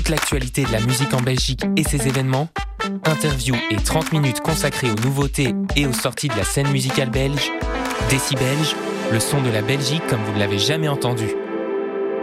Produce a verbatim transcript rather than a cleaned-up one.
toute l'actualité de la musique en Belgique et ses événements, interviews et trente minutes consacrées aux nouveautés et aux sorties de la scène musicale belge. Décibelge, le son de la Belgique comme vous ne l'avez jamais entendu.